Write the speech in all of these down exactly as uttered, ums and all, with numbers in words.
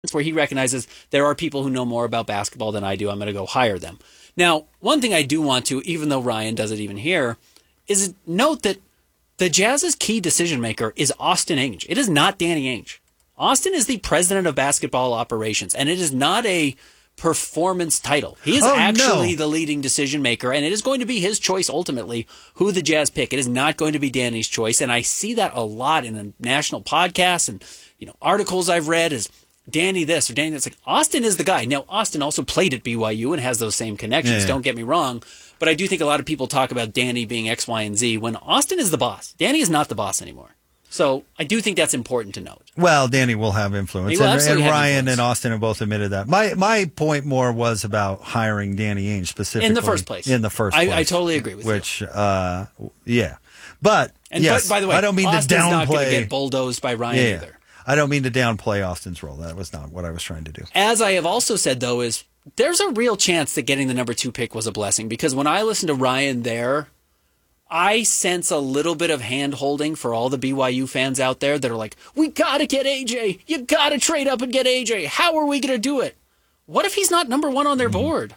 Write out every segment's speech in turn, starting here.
where he recognizes there are people who know more about basketball than I do. I'm going to go hire them. Now, one thing I do want to, even though Ryan does it even here, is note that the Jazz's key decision maker is Austin Ainge. It is not Danny Ainge. Austin is the president of basketball operations, and it is not a performance title. He is oh, actually no. the leading decision maker, and it is going to be his choice ultimately who the Jazz pick. It is not going to be Danny's choice, and I see that a lot in a national podcasts and you know articles I've read is Danny this or Danny that's like Austin is the guy. Now Austin also played at B Y U and has those same connections. Yeah. Don't get me wrong, but I do think a lot of people talk about Danny being X, Y, and Z when Austin is the boss. Danny is not the boss anymore. So I do think that's important to note. Well, Danny will have influence, will and, and Ryan influence. and Austin have both admitted that. My my point more was about hiring Danny Ainge specifically in the first place. In the first I, place, I totally agree with which, you. Which, uh, yeah, but and yes, but, by the way, I don't mean Austin's to downplay. Not going to get bulldozed by Ryan yeah, either. I don't mean to downplay Austin's role. That was not what I was trying to do. As I have also said, though, is there's a real chance that getting the number two pick was a blessing because when I listened to Ryan there, I sense a little bit of hand-holding for all the B Y U fans out there that are like, we got to get A J. You got to trade up and get A J. How are we going to do it? What if he's not number one on their mm-hmm. board?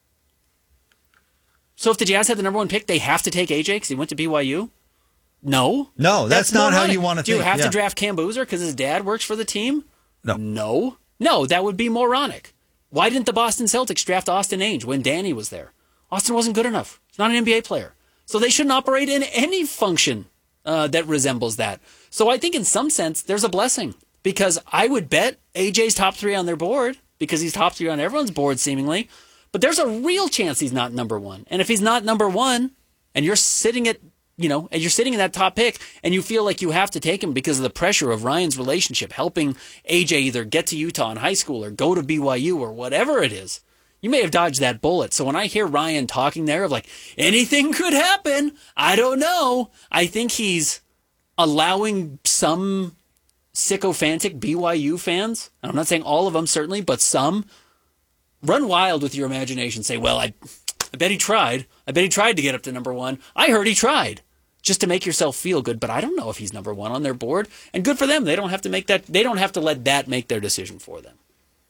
So if the Jazz had the number one pick, they have to take A J because he went to B Y U? No. No, that's, that's not how you want to do think. Do you have yeah. to draft Cam Boozer because his dad works for the team? No. No. No, that would be moronic. Why didn't the Boston Celtics draft Austin Ainge when Danny was there? Austin wasn't good enough. He's not an N B A player. So they shouldn't operate in any function uh, that resembles that. So I think in some sense, there's a blessing because I would bet A J's top three on their board because he's top three on everyone's board seemingly. But there's a real chance he's not number one. And if he's not number one and you're sitting at, you know, and you're sitting in that top pick and you feel like you have to take him because of the pressure of Ryan's relationship, helping A J either get to Utah in high school or go to B Y U or whatever it is, you may have dodged that bullet. So when I hear Ryan talking there of like, anything could happen, I don't know. I think he's allowing some sycophantic B Y U fans, and I'm not saying all of them certainly, but some, run wild with your imagination. Say, well, I, I bet he tried. I bet he tried to get up to number one. I heard he tried just to make yourself feel good, but I don't know if he's number one on their board. And good for them. They don't have to make that. They don't have to let that make their decision for them.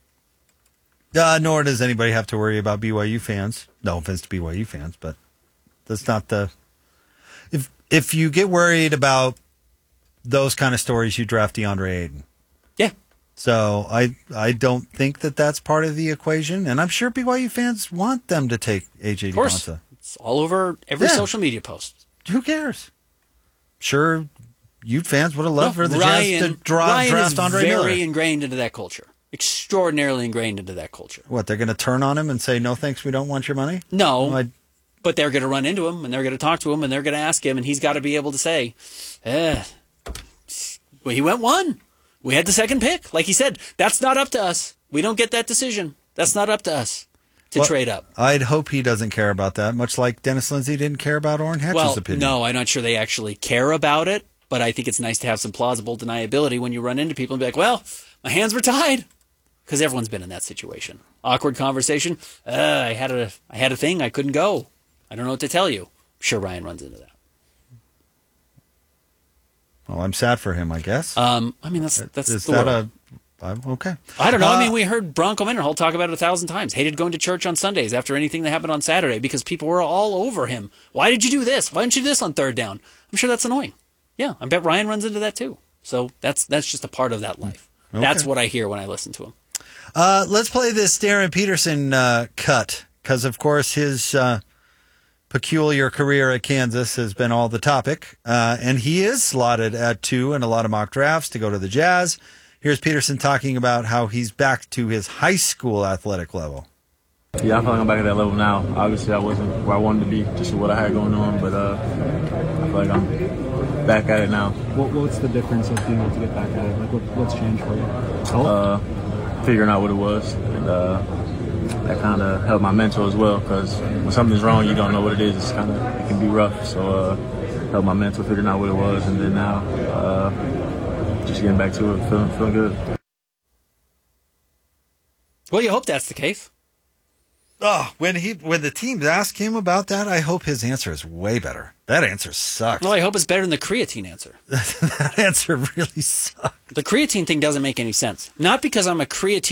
Uh, nor does anybody have to worry about B Y U fans. No offense to B Y U fans, but that's not the. If if you get worried about those kind of stories, you draft DeAndre Ayton. Yeah. So I I don't think that that's part of the equation, and I'm sure B Y U fans want them to take A J. Of course, DeBonta. It's all over every yeah. social media post. Who cares? Sure, you fans would have loved no, for the Ryan, Jazz to draw, Ryan draft is Andre very Miller. ingrained into that culture. Extraordinarily ingrained into that culture. What, they're going to turn on him and say, no thanks, we don't want your money? No, well, but they're going to run into him, and they're going to talk to him, and they're going to ask him, and he's got to be able to say, eh, well, he went one. We had the second pick. Like he said, that's not up to us. We don't get that decision. That's not up to us to well, trade up. I'd hope he doesn't care about that, much like Dennis Lindsey didn't care about Orrin Hatch's well, opinion. No, I'm not sure they actually care about it, but I think it's nice to have some plausible deniability when you run into people and be like, well, my hands were tied. Because everyone's been in that situation. Awkward conversation. Uh, I had a, I had a thing. I couldn't go. I don't know what to tell you. I'm sure Ryan runs into that. Well, I'm sad for him, I guess. Um, I mean, that's that's Is the that world. a? I'm, okay. I don't know. Uh, I mean, we heard Bronco Mendenhall talk about it a thousand times. Hated going to church on Sundays after anything that happened on Saturday because people were all over him. Why did you do this? Why didn't you do this on third down? I'm sure that's annoying. Yeah, I bet Ryan runs into that too. So that's that's just a part of that life. Okay. That's what I hear when I listen to him. Uh, let's play this Darren Peterson uh, cut because, of course, his uh, peculiar career at Kansas has been all the topic. Uh, and he is slotted at two in a lot of mock drafts to go to the Jazz. Here's Peterson talking about how he's back to his high school athletic level. Yeah, I feel like I'm back at that level now. Obviously, I wasn't where I wanted to be, just with what I had going on, but uh, I feel like I'm back at it now. What, what's the difference of being able to get back at it? Like, what, what's changed for you? Uh, figuring out what it was, and uh, that kind of helped my mental as well. Because when something's wrong, you don't know what it is. It's kind of it can be rough. So uh, helped my mental figuring out what it was, and then now uh, just getting back to it, feeling feeling good. Well, you hope that's the case. Oh, when he when the teams ask him about that, I hope his answer is way better. That answer sucks. Well, I hope it's better than the creatine answer. That answer really sucks. The creatine thing doesn't make any sense. Not because I'm a creatine